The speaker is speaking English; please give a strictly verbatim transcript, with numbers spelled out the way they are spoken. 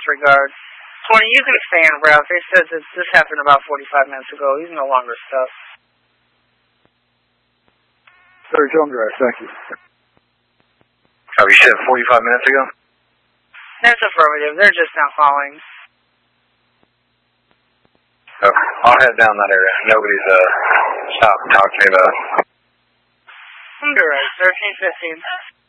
disregard. twenty, you can stay en route. They said that this happened about forty-five minutes ago. He's no longer stuck. Sorry, John Drive, thank you. Oh, you said forty-five minutes ago? That's affirmative. They're just now following. Okay, I'll head down that area. Nobody's uh, stopped and talked to me about it. You're right, thirteen fifteen.